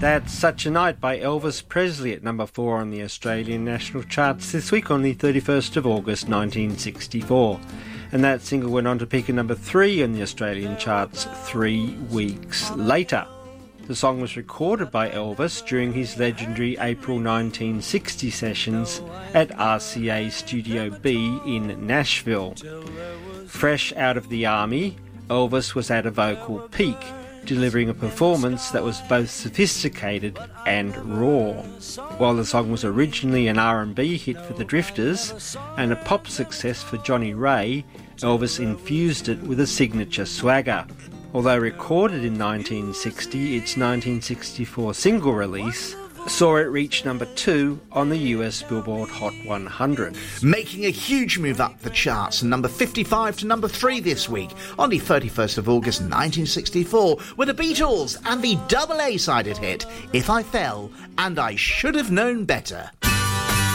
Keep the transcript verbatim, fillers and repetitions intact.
That's Such a Night by Elvis Presley at number four on the Australian national charts this week on the thirty-first of August nineteen sixty-four. And that single went on to peak at number three on the Australian charts three weeks later. The song was recorded by Elvis during his legendary April nineteen sixty sessions at R C A Studio B in Nashville. Fresh out of the army, Elvis was at a vocal peak, delivering a performance that was both sophisticated and raw. While the song was originally an R and B hit for the Drifters and a pop success for Johnny Ray, Elvis infused it with a signature swagger. Although recorded in nineteen sixty, its nineteen sixty-four single release saw it reach number two on the U S Billboard Hot one hundred. Making a huge move up the charts, number fifty-five to number three this week on the thirty-first of August nineteen sixty-four, were the Beatles and the double A-sided hit If I Fell and I Should Have Known Better.